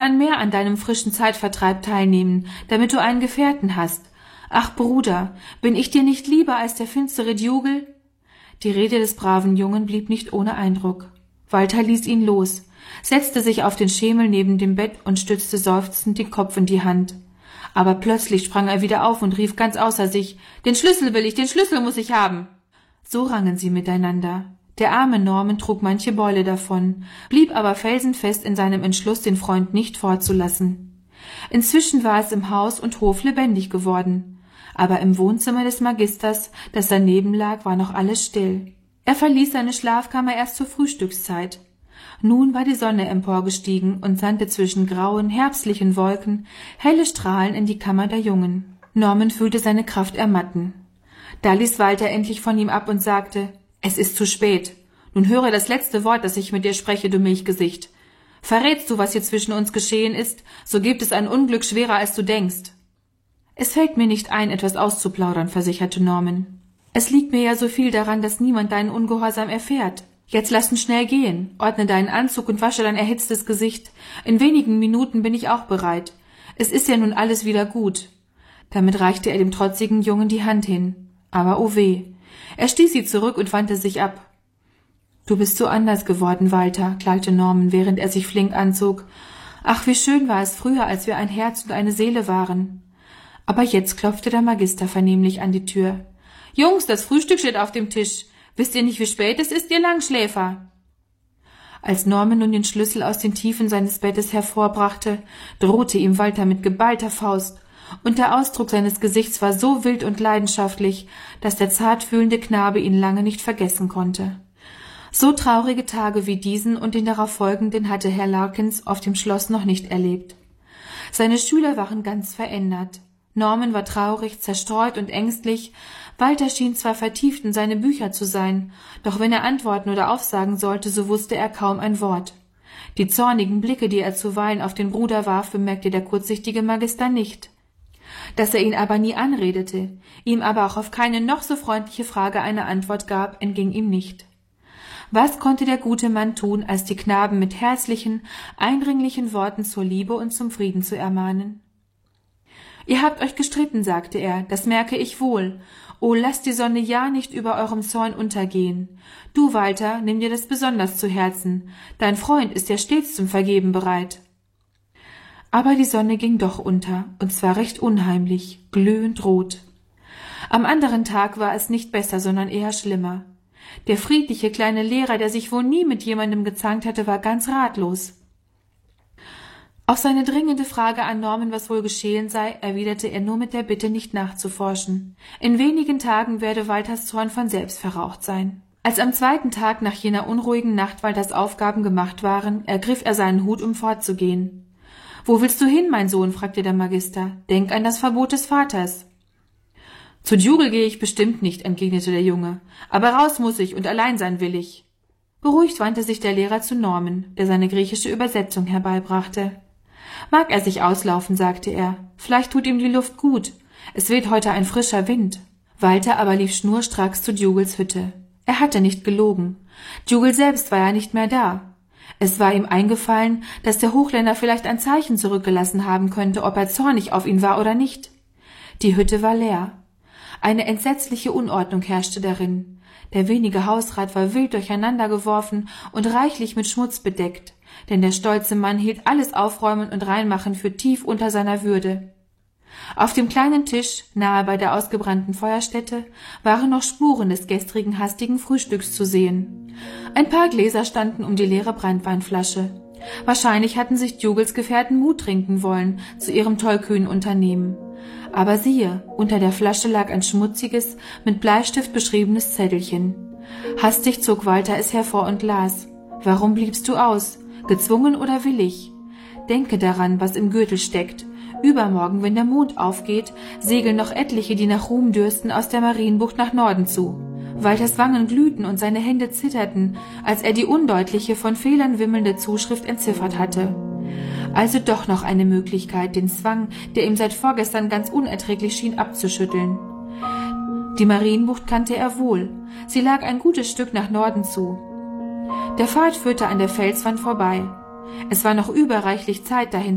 fortan mehr an deinem frischen Zeitvertreib teilnehmen, damit du einen Gefährten hast. Ach, Bruder, bin ich dir nicht lieber als der finstere Djugel?« Die Rede des braven Jungen blieb nicht ohne Eindruck. Walter ließ ihn los, setzte sich auf den Schemel neben dem Bett und stützte seufzend den Kopf in die Hand. Aber plötzlich sprang er wieder auf und rief ganz außer sich: »Den Schlüssel will ich, den Schlüssel muss ich haben!« So rangen sie miteinander. Der arme Norman trug manche Beule davon, blieb aber felsenfest in seinem Entschluss, den Freund nicht fortzulassen. Inzwischen war es im Haus und Hof lebendig geworden, aber im Wohnzimmer des Magisters, das daneben lag, war noch alles still. Er verließ seine Schlafkammer erst zur Frühstückszeit. Nun war die Sonne emporgestiegen und sandte zwischen grauen, herbstlichen Wolken helle Strahlen in die Kammer der Jungen. Norman fühlte seine Kraft ermatten. Da ließ Walter endlich von ihm ab und sagte: »Es ist zu spät. Nun höre das letzte Wort, das ich mit dir spreche, du Milchgesicht. Verrätst du, was hier zwischen uns geschehen ist, so gibt es ein Unglück schwerer, als du denkst.« »Es fällt mir nicht ein, etwas auszuplaudern«, versicherte Norman. »Es liegt mir ja so viel daran, dass niemand deinen Ungehorsam erfährt. Jetzt lass uns schnell gehen, ordne deinen Anzug und wasche dein erhitztes Gesicht. In wenigen Minuten bin ich auch bereit. Es ist ja nun alles wieder gut.« Damit reichte er dem trotzigen Jungen die Hand hin. Aber oh weh, er stieß sie zurück und wandte sich ab. »Du bist so anders geworden, Walter«, klagte Norman, während er sich flink anzog. »Ach, wie schön war es früher, als wir ein Herz und eine Seele waren.« Aber jetzt klopfte der Magister vernehmlich an die Tür. »Jungs, das Frühstück steht auf dem Tisch. Wisst ihr nicht, wie spät es ist, ihr Langschläfer?« Als Norman nun den Schlüssel aus den Tiefen seines Bettes hervorbrachte, drohte ihm Walter mit geballter Faust, und der Ausdruck seines Gesichts war so wild und leidenschaftlich, dass der zartfühlende Knabe ihn lange nicht vergessen konnte. So traurige Tage wie diesen und den darauf folgenden hatte Herr Larkins auf dem Schloss noch nicht erlebt. Seine Schüler waren ganz verändert. Norman war traurig, zerstreut und ängstlich. Walter schien zwar vertieft in seine Bücher zu sein, doch wenn er antworten oder aufsagen sollte, so wusste er kaum ein Wort. Die zornigen Blicke, die er zuweilen auf den Bruder warf, bemerkte der kurzsichtige Magister nicht. Dass er ihn aber nie anredete, ihm aber auch auf keine noch so freundliche Frage eine Antwort gab, entging ihm nicht. Was konnte der gute Mann tun, als die Knaben mit herzlichen, eindringlichen Worten zur Liebe und zum Frieden zu ermahnen? »Ihr habt euch gestritten«, sagte er, »das merke ich wohl. Oh, lasst die Sonne ja nicht über eurem Zorn untergehen. Du, Walter, nimm dir das besonders zu Herzen. Dein Freund ist ja stets zum Vergeben bereit.« Aber die Sonne ging doch unter, und zwar recht unheimlich, glühend rot. Am anderen Tag war es nicht besser, sondern eher schlimmer. Der friedliche kleine Lehrer, der sich wohl nie mit jemandem gezankt hatte, war ganz ratlos. Auf seine dringende Frage an Norman, was wohl geschehen sei, erwiderte er nur mit der Bitte, nicht nachzuforschen. In wenigen Tagen werde Walters Zorn von selbst verraucht sein. Als am zweiten Tag nach jener unruhigen Nacht Walters Aufgaben gemacht waren, ergriff er seinen Hut, um fortzugehen. »Wo willst du hin, mein Sohn?« fragte der Magister. »Denk an das Verbot des Vaters.« »Zu Djugel gehe ich bestimmt nicht«, entgegnete der Junge. »Aber raus muss ich und allein sein will ich.« Beruhigt wandte sich der Lehrer zu Norman, der seine griechische Übersetzung herbeibrachte. »Mag er sich auslaufen«, sagte er. »Vielleicht tut ihm die Luft gut. Es weht heute ein frischer Wind.« Walter aber lief schnurstracks zu Djugels Hütte. Er hatte nicht gelogen. Djugel selbst war ja nicht mehr da. Es war ihm eingefallen, dass der Hochländer vielleicht ein Zeichen zurückgelassen haben könnte, ob er zornig auf ihn war oder nicht. Die Hütte war leer. Eine entsetzliche Unordnung herrschte darin. Der wenige Hausrat war wild durcheinandergeworfen und reichlich mit Schmutz bedeckt, denn der stolze Mann hielt alles Aufräumen und Reinmachen für tief unter seiner Würde. Auf dem kleinen Tisch, nahe bei der ausgebrannten Feuerstätte, waren noch Spuren des gestrigen hastigen Frühstücks zu sehen. Ein paar Gläser standen um die leere Branntweinflasche. Wahrscheinlich hatten sich Djugels Gefährten Mut trinken wollen zu ihrem tollkühnen Unternehmen. Aber siehe, unter der Flasche lag ein schmutziges, mit Bleistift beschriebenes Zettelchen. Hastig zog Walter es hervor und las. »Warum bliebst du aus? Gezwungen oder willig? Denke daran, was im Gürtel steckt. Übermorgen, wenn der Mond aufgeht, segeln noch etliche, die nach Ruhm dürsten, aus der Marienbucht nach Norden zu.« Walters Wangen glühten und seine Hände zitterten, als er die undeutliche, von Fehlern wimmelnde Zuschrift entziffert hatte. Also doch noch eine Möglichkeit, den Zwang, der ihm seit vorgestern ganz unerträglich schien, abzuschütteln. Die Marienbucht kannte er wohl. Sie lag ein gutes Stück nach Norden zu. Der Pfad führte an der Felswand vorbei. Es war noch überreichlich Zeit dahin